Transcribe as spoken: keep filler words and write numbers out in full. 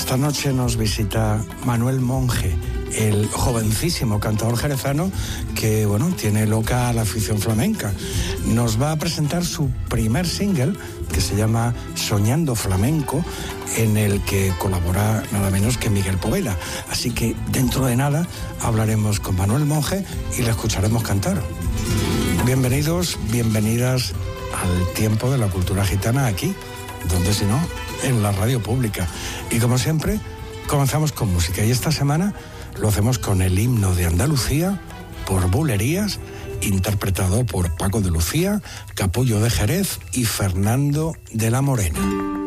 Esta noche nos visita Manuel Monge, el jovencísimo cantador jerezano que, bueno, tiene loca la afición flamenca. Nos va a presentar su primer single, que se llama Soñando Flamenco, en el que colabora nada menos que Miguel Poveda. Así que dentro de nada hablaremos con Manuel Monge y le escucharemos cantar. Bienvenidos, bienvenidas al tiempo de la cultura gitana aquí, donde si no, en la radio pública. Y como siempre, comenzamos con música. Y esta semana lo hacemos con el himno de Andalucía por Bulerías, interpretado por Paco de Lucía, Capullo de Jerez y Fernando de la Morena.